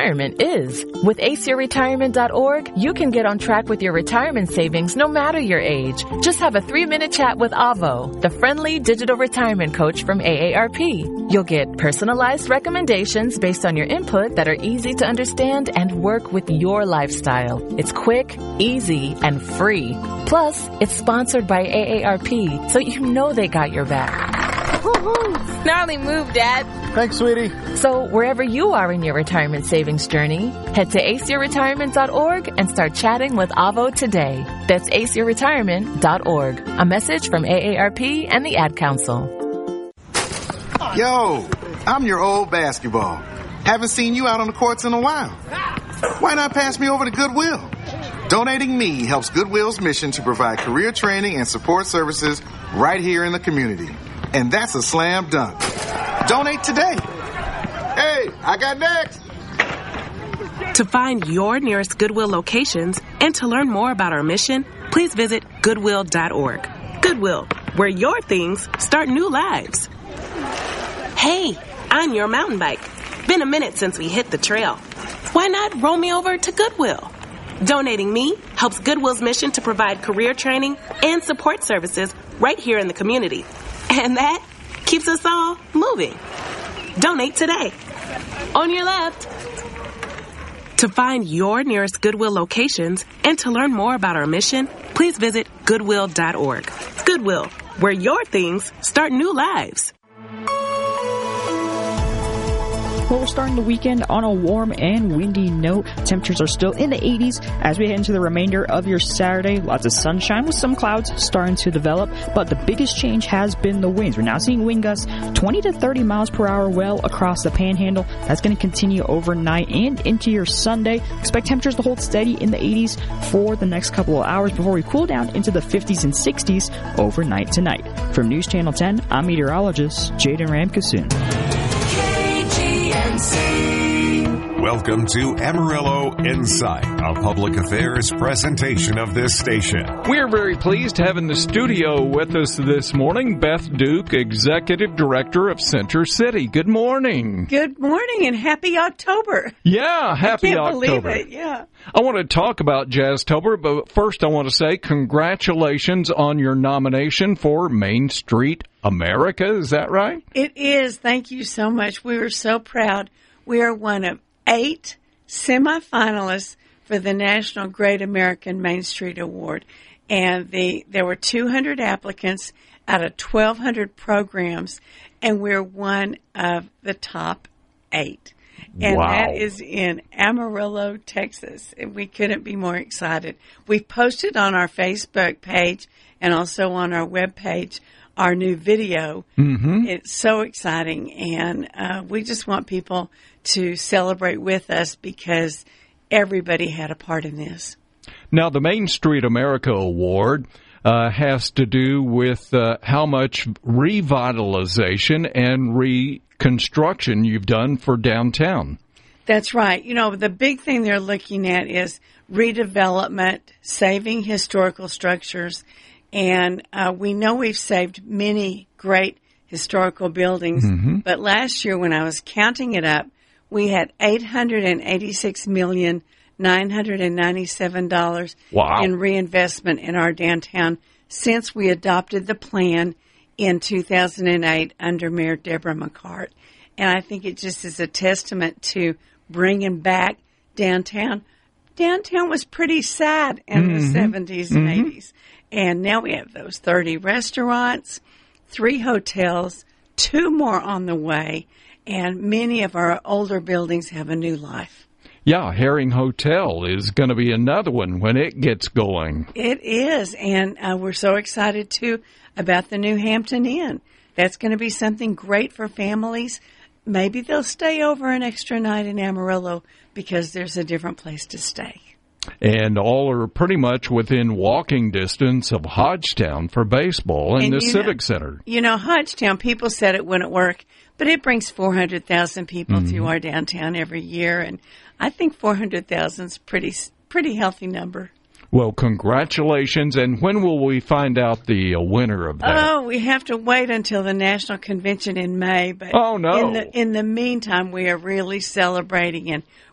retirement is. With aceyourretirement.org, you can get on track with your retirement savings no matter your age. Just have a 3-minute chat with Avo, the friendly digital retirement coach from AARP. You'll get personalized recommendations based on your input that are easy to understand and work with your lifestyle. It's quick, easy, and free. Plus, it's sponsored by AARP, so you know they got your back. Gnarly move, Dad. Thanks, sweetie. So wherever you are in your retirement savings journey, head to aceyourretirement.org and start chatting with Avo today. That's aceyourretirement.org. A message from AARP and the Ad Council. Yo, I'm your old basketball. Haven't seen you out on the courts in a while. Why not pass me over to Goodwill? Donating me helps Goodwill's mission to provide career training and support services right here in the community. And that's a slam dunk. Donate today. Hey, I got next. To find your nearest Goodwill locations and to learn more about our mission, please visit Goodwill.org. Goodwill, where your things start new lives. Hey, I'm your mountain bike. Been a minute since we hit the trail. Why not roll me over to Goodwill? Donating me helps Goodwill's mission to provide career training and support services right here in the community. And that keeps us all moving. Donate today. On your left. To find your nearest Goodwill locations and to learn more about our mission, please visit Goodwill.org. Goodwill, where your things start new lives. Well, we're starting the weekend on a warm and windy note. Temperatures are still in the 80s as we head into the remainder of your Saturday. Lots of sunshine with some clouds starting to develop, but the biggest change has been the winds. We're now seeing wind gusts 20 to 30 miles per hour well across the panhandle. That's going to continue overnight and into your Sunday. Expect temperatures to hold steady in the 80s for the next couple of hours before we cool down into the 50s and 60s overnight tonight. From News Channel 10, I'm meteorologist Jaden Ramkasoon. Welcome to Amarillo Insight, a public affairs presentation of this station. We're very pleased to have in the studio with us this morning Beth Duke, Executive Director of Center City. Good morning. Good morning and happy October. Yeah, happy October. I can't believe it, yeah. I want to talk about Jazztober, but first I want to say congratulations on your nomination for Main Street America. Is that right? It is. Thank you so much. We were so proud. We are one of 8 semifinalists for the National Great American Main Street Award. And there were 200 applicants out of 1,200 programs, and we're one of the top 8. And wow. That is in Amarillo, Texas. And we couldn't be more excited. We posted on our Facebook page and also on our webpage our new video. Mm-hmm. It's so exciting, and we just want people to celebrate with us because everybody had a part in this. Now, the Main Street America Award has to do with how much revitalization and reconstruction you've done for downtown. That's right. You know, the big thing they're looking at is redevelopment, saving historical structures. And we know we've saved many great historical buildings. Mm-hmm. But last year, when I was counting it up, we had $886,997 wow. in reinvestment in our downtown since we adopted the plan in 2008 under Mayor Deborah McCart. And I think it just is a testament to bringing back downtown. Downtown was pretty sad in the 70s and 80s. And now we have those 30 restaurants, 3 hotels, 2 more on the way, and many of our older buildings have a new life. Yeah, Herring Hotel is going to be another one when it gets going. It is, and we're so excited, too, about the new Hampton Inn. That's going to be something great for families. Maybe they'll stay over an extra night in Amarillo because there's a different place to stay. And all are pretty much within walking distance of Hodgetown for baseball and the Civic Center. You know, Hodgetown, people said it wouldn't work, but it brings 400,000 people through our downtown every year, and I think 400,000 is pretty healthy number. Well, congratulations, and when will we find out the winner of that? Oh, we have to wait until the National Convention in May, but oh, no. in the meantime, we are really celebrating, and